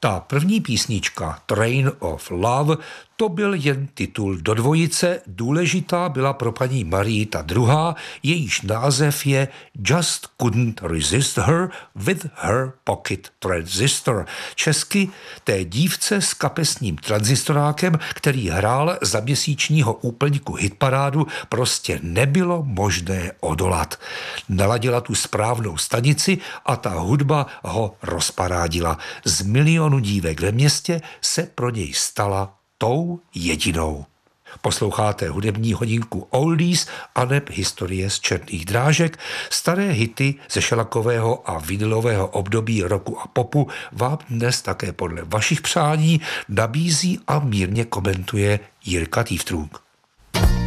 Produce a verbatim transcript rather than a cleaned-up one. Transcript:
Ta první písnička Train of Love, to byl jen titul do dvojice, důležitá byla pro paní Marii ta druhá, jejíž název je Just Couldn't Resist Her with Her Pocket Transistor. Česky té dívce s kapesním tranzistorákem, který hrál za měsíčního úplňku hitparádu, prostě nebylo možné odolat. Naladila tu správnou stanici a ta hudba ho rozparádila. Z milionu dívek ve městě se pro něj stala tou jedinou. Posloucháte hudební hodinku Oldies aneb historie z černých drážek. Staré hity ze šelakového a vinylového období roku a popu vám dnes také podle vašich přání nabízí a mírně komentuje Jirka Tývtrůk.